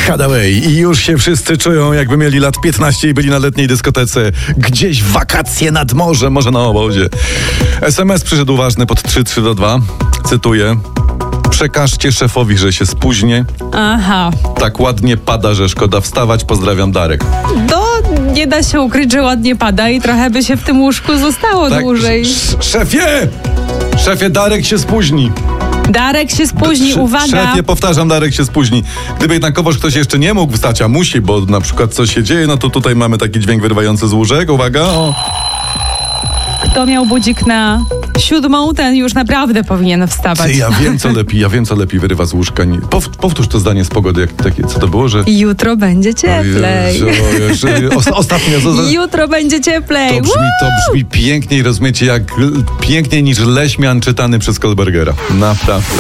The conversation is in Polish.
Hathaway i już się wszyscy czują, jakby mieli lat 15 i byli na letniej dyskotece. Gdzieś w wakacje nad morzem, może na obozie. SMS przyszedł ważny pod 332. Cytuję. Przekażcie szefowi, że się spóźnię. Aha. Tak ładnie pada, że szkoda wstawać. Pozdrawiam, Darek. Nie da się ukryć, że ładnie pada i trochę by się w tym łóżku zostało dłużej. Szefie! Szefie, Darek się spóźni. Darek się spóźni, uwaga. Szefie, powtarzam, Darek się spóźni. Gdyby jednakowoż ktoś jeszcze nie mógł wstać, a musi, bo na przykład coś się dzieje, no to tutaj mamy taki dźwięk wyrywający z łóżek. Uwaga. O. Kto miał budzik na 7, ten już naprawdę powinien wstawać. Ty, ja wiem, co lepiej wyrywa z łóżka. Powtórz to zdanie z pogody, co to było, że... Jutro będzie cieplej. Ostatnio... Jutro będzie cieplej. To brzmi piękniej, rozumiecie, jak piękniej niż Leśmian czytany przez Kolbergera. Naprawdę.